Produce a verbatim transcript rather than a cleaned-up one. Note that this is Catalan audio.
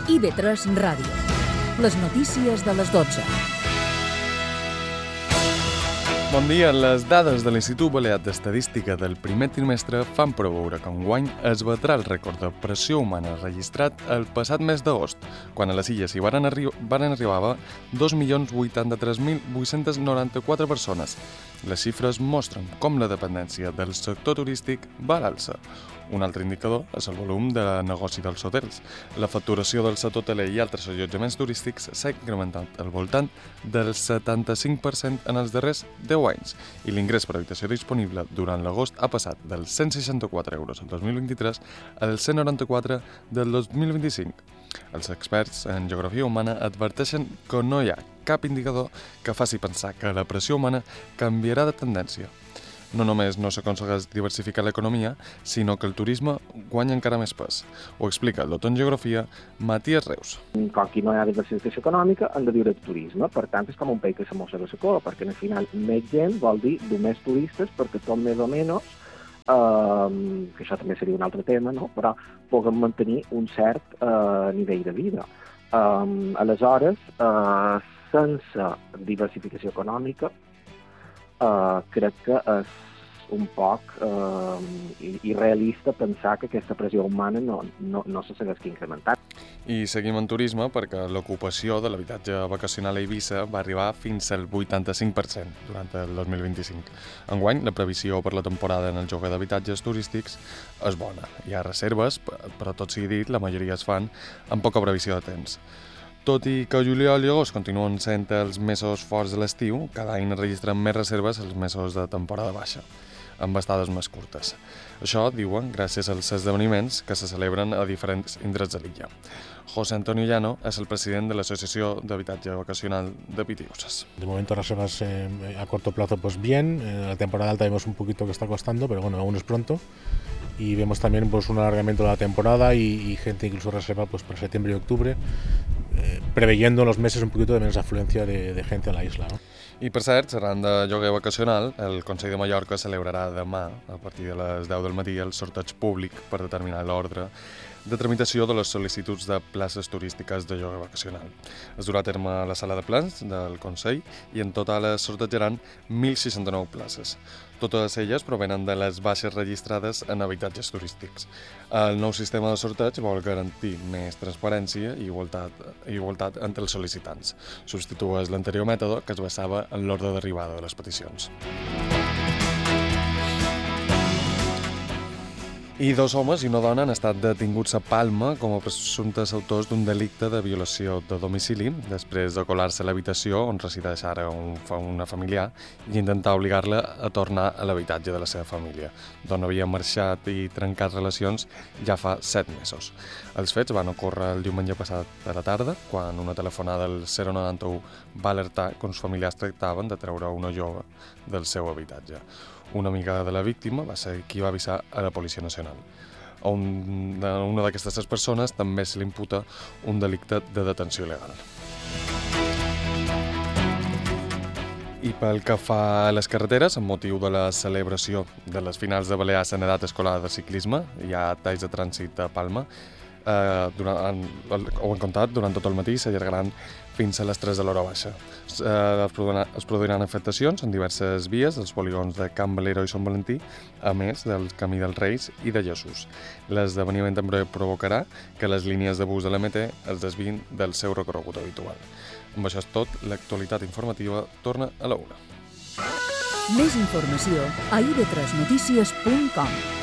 I V tres Ràdio. Les notícies de les dotze. Bon dia. Les dades de l'Institut Balear d'Estadística del primer trimestre fan preveure que enguany es batrà el rècord de pressió humana registrat el passat mes d'agost, quan a les illes hi varen, arri varen arribar dos milions vuitanta-tres mil vuit-cents noranta-quatre persones. Les xifres mostren com la dependència del sector turístic va a l'alça. Un altre indicador és el volum de negoci dels hotels. La facturació del sector hoteler i altres allotjaments turístics s'ha incrementat al voltant del setanta-cinc per cent en els darrers deu anys i l'ingrés per habitació disponible durant l'agost ha passat dels cent seixanta-quatre euros el dos mil vint-i-tres als cent noranta-quatre del dos mil vint-i-cinc. Els experts en geografia humana adverteixen que no hi ha cap indicador que faci pensar que la pressió humana canviarà de tendència. No només no s'aconsegueix diversificar l'economia, sinó que el turisme guanya encara més pes. Ho explica el doctor en geografia Matías Reus. Com que no hi ha diversificació econòmica, han de viure de turisme. Per tant, és com un país que se mossega la cua, perquè al final més gent vol dir més turistes, perquè tot més o menys, eh, que això també seria un altre tema, no? Però puguem mantenir un cert eh, nivell de vida. Eh, aleshores, eh, sense diversificació econòmica, Uh, crec que és un poc uh, irrealista pensar que aquesta pressió humana no, no, no se segueix incrementant. I seguim en turisme perquè l'ocupació de l'habitatge vacacional a Eivissa va arribar fins al vuitanta-cinc per cent durant el dos mil vint-i-cinc. Enguany, la previsió per la temporada en el lloguer d'habitatges turístics és bona. Hi ha reserves, però tot sigui dit, la majoria es fan amb poca previsió de temps. Tot i que juliol i agost continuen sent els mesos forts de l'estiu, cada any registren més reserves els mesos de temporada baixa, amb estades més curtes. Això, diuen, gràcies als esdeveniments que se celebren a diferents indrets de l'illa. José Antonio Llano es el presidente de la Asociación de Habitaje Vacacional de Pitiusas. De momento reservas eh, a corto plazo pues bien, eh, la temporada alta vemos un poquito que está costando, pero bueno, aún es pronto. Y vemos también pues un alargamiento de la temporada y, y gente incluso reserva pues para septiembre y octubre, eh, preveyendo en los meses un poquito de menos afluencia de, de gente a la isla, ¿no? I per cert, xerrant de lloguer vacacional, el Consell de Mallorca celebrarà demà, a partir de les deu del matí, el sorteig públic per determinar l'ordre de tramitació de les sol·licituds de places turístiques de lloguer vacacional. Es durà a terme a la sala de plens del Consell i en total es sortejaran mil seixanta-nou places. Totes elles provenen de les baixes registrades en habitatges turístics. El nou sistema de sorteig vol garantir més transparència i igualtat, igualtat entre els sol·licitants. Substitueix l'anterior mètode que es basava en l'ordre d'arribada de les peticions. I dos homes i una dona han estat detinguts a Palma com a presumptes autors d'un delicte de violació de domicili després de colar-se a l'habitació on resideix ara un, una familiar i intentar obligar-la a tornar a l'habitatge de la seva família, d'on havia marxat i trencat relacions ja fa set mesos. Els fets van ocórrer el diumenge passat a la tarda, quan una telefonada al zero noranta-u va alertar que uns familiars tractaven de treure una jove del seu habitatge. Una amiga de la víctima va ser qui va avisar a la Policia Nacional. A un, a una d'aquestes tres persones també se li imputa un delicte de detenció il·legal. I pel que fa a les carreteres, amb motiu de la celebració de les finals de Balears en edat escolar de ciclisme, hi ha talls de trànsit a Palma, eh, durant, ho hem comptat, durant tot el matí s'allargaran fins a les tres de l'hora baixa. Eh, es, produiran, es produiran afectacions en diverses vies dels polígons de Can Valero i Sant Valentí, a més del Camí dels Reis i de Jesús. L'esdeveniment també provocarà que les línies de bus de l'M T es desviïn del seu recorregut habitual. Amb això és tot, l'actualitat informativa torna a la una. Més informació a i v tres notícies punt com.